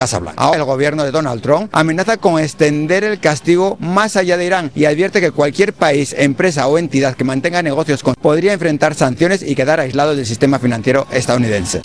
Casa Blanca. Ahora el gobierno de Donald Trump amenaza con extender el castigo más allá de Irán y advierte que cualquier país, empresa o entidad que mantenga negocios con podría enfrentar sanciones y quedar aislado del sistema financiero estadounidense.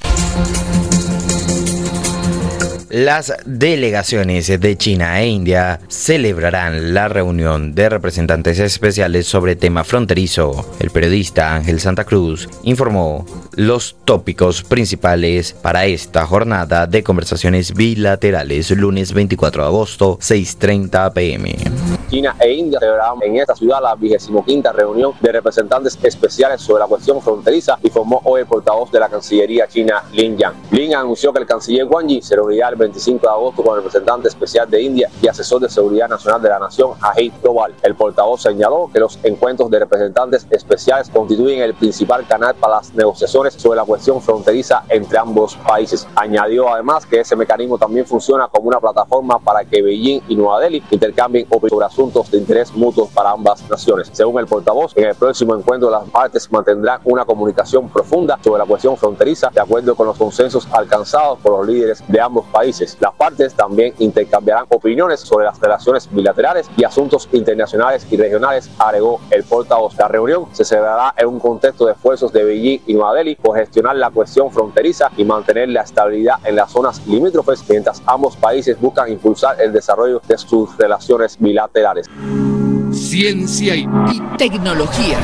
Las delegaciones de China e India celebrarán la reunión de representantes especiales sobre tema fronterizo. El periodista Ángel Santa Cruz informó los tópicos principales para esta jornada de conversaciones bilaterales, lunes 24 de agosto, 6:30 p.m. China e India celebraron en esta ciudad la 25ª reunión de representantes especiales sobre la cuestión fronteriza, informó hoy el portavoz de la Cancillería china, Lin Yang. Lin anunció que el canciller Wang Yi se reunirá el 25 de agosto con el representante especial de India y asesor de seguridad nacional de la nación, Ajit Doval. El portavoz señaló que los encuentros de representantes especiales constituyen el principal canal para las negociaciones sobre la cuestión fronteriza entre ambos países. Añadió además que ese mecanismo también funciona como una plataforma para que Beijing y Nueva Delhi intercambien opiniones sobre asuntos de interés mutuo para ambas naciones. Según el portavoz, en el próximo encuentro las partes mantendrán una comunicación profunda sobre la cuestión fronteriza de acuerdo con los consensos alcanzados por los líderes de ambos países. Las partes también intercambiarán opiniones sobre las relaciones bilaterales y asuntos internacionales y regionales, agregó el portavoz. La reunión se celebrará en un contexto de esfuerzos de Beijing y Nueva Delhi por gestionar la cuestión fronteriza y mantener la estabilidad en las zonas limítrofes, mientras ambos países buscan impulsar el desarrollo de sus relaciones bilaterales. Ciencia y tecnología.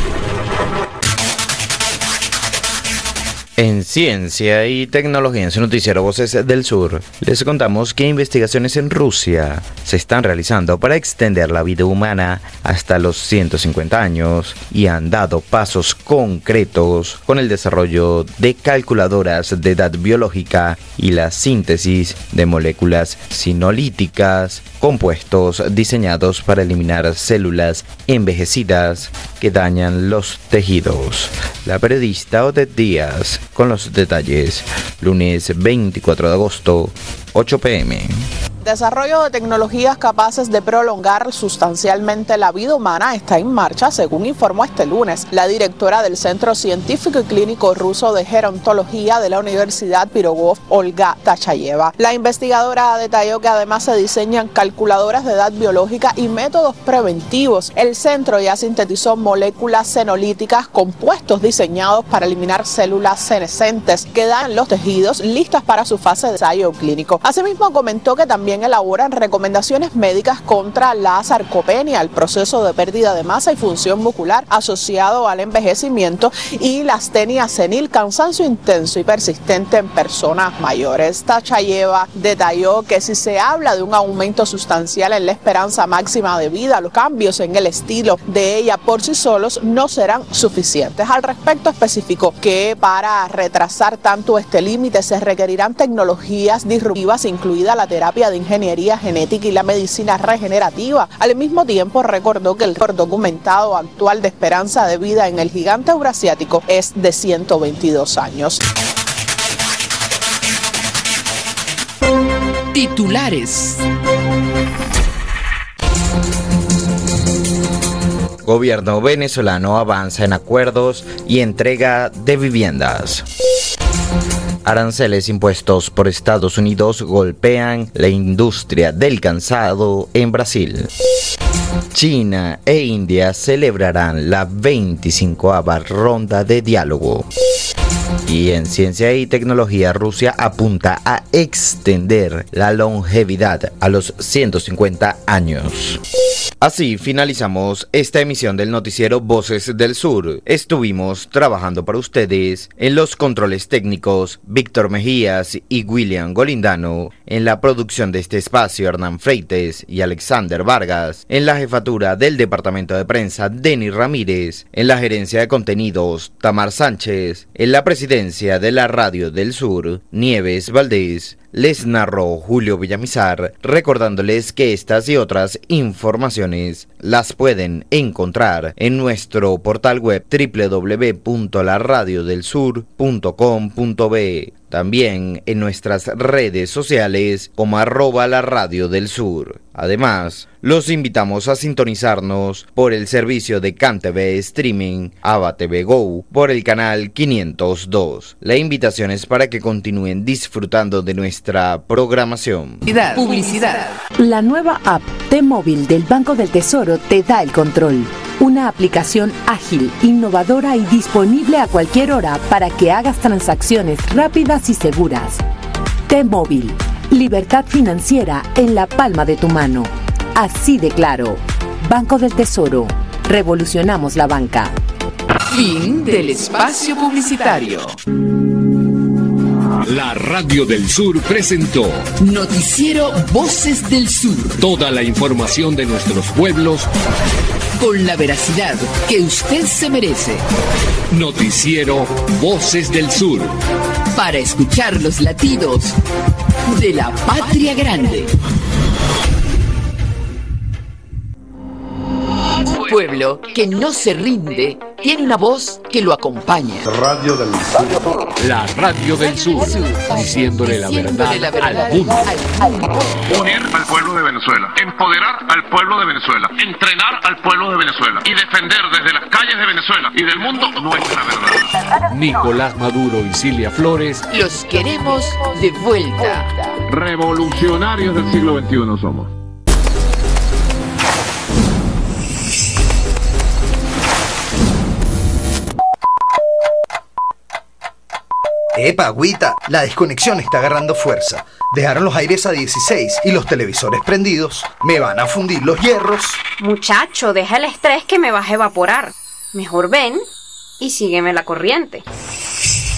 En Ciencia y Tecnología, en su noticiero Voces del Sur, les contamos que investigaciones en Rusia se están realizando para extender la vida humana hasta los 150 años y han dado pasos concretos con el desarrollo de calculadoras de edad biológica y la síntesis de moléculas sinolíticas, compuestos diseñados para eliminar células envejecidas que dañan los tejidos. La periodista Odette Díaz con los detalles, lunes 24 de agosto, 8 p.m. Desarrollo de tecnologías capaces de prolongar sustancialmente la vida humana está en marcha, según informó este lunes la directora del Centro Científico y Clínico Ruso de Gerontología de la Universidad Pirogov, Olga Tachayeva. La investigadora detalló que además se diseñan calculadoras de edad biológica y métodos preventivos. El centro ya sintetizó moléculas senolíticas, compuestos diseñados para eliminar células senescentes que dan los tejidos, listas para su fase de ensayo clínico. Asimismo, comentó que también elaboran recomendaciones médicas contra la sarcopenia, el proceso de pérdida de masa y función muscular asociado al envejecimiento, y la astenia senil, cansancio intenso y persistente en personas mayores. Tachayeva detalló que si se habla de un aumento sustancial en la esperanza máxima de vida, los cambios en el estilo de ella por sí solos no serán suficientes. Al respecto, especificó que para retrasar tanto este límite se requerirán tecnologías disruptivas, incluida la terapia de ingeniería genética y la medicina regenerativa. Al mismo tiempo, recordó que el documentado actual de esperanza de vida en el gigante eurasiático es de 122 años. Titulares. Gobierno venezolano avanza en acuerdos y entrega de viviendas. Aranceles impuestos por Estados Unidos golpean la industria del calzado en Brasil. China e India celebrarán la 25ª ronda de diálogo. Y en Ciencia y Tecnología, Rusia apunta a extender la longevidad a los 150 años. Así finalizamos esta emisión del noticiero Voces del Sur. Estuvimos trabajando para ustedes en los controles técnicos Víctor Mejías y William Golindano, en la producción de este espacio Hernán Freites y Alexander Vargas, en la jefatura del departamento de prensa Denis Ramírez, en la gerencia de contenidos Tamar Sánchez, en la presidencia de la Radio del Sur Nieves Valdés. Les narró Julio Villamizar, recordándoles que estas y otras informaciones las pueden encontrar en nuestro portal web www.laradiodelsur.com.be. También en nuestras redes sociales como @la Radio del Sur. Además, los invitamos a sintonizarnos por el servicio de CanTV Streaming, Ava TV Go, por el canal 502. La invitación es para que continúen disfrutando de nuestra programación. Publicidad. La nueva app T-Móvil del Banco del Tesoro te da el control. Una aplicación ágil, innovadora y disponible a cualquier hora para que hagas transacciones rápidas y seguras. T-Móvil. Libertad financiera en la palma de tu mano. Así de claro. Banco del Tesoro. Revolucionamos la banca. Fin del espacio publicitario. La Radio del Sur presentó Noticiero Voces del Sur. toda la información de nuestros pueblos. Con la veracidad que usted se merece. Noticiero Voces del Sur. Para escuchar los latidos de la patria grande. Pueblo que no se rinde tiene una voz que lo acompaña. Radio del Sur. La Radio del Sur. Diciéndole la verdad al mundo. Unir al pueblo de Venezuela, empoderar al pueblo de Venezuela, entrenar al pueblo de Venezuela y defender desde las calles de Venezuela y del mundo nuestra verdad. Nicolás Maduro y Cilia Flores. Los queremos de vuelta. Revolucionarios del siglo XXI somos. Epa, agüita, la desconexión está agarrando fuerza. Dejaron los aires a 16 y los televisores prendidos. Me van a fundir los hierros. Muchacho, deja el estrés que me vas a evaporar. Mejor ven y sígueme la corriente.